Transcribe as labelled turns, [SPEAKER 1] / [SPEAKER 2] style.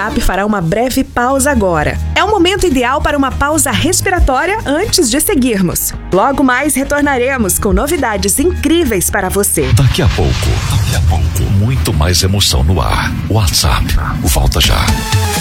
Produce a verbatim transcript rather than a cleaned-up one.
[SPEAKER 1] WhatsApp fará uma breve pausa agora. É o momento ideal para uma pausa respiratória antes de seguirmos. Logo mais retornaremos com novidades incríveis para você.
[SPEAKER 2] Daqui a pouco, daqui a pouco, muito mais emoção no ar. WhatsApp, volta já.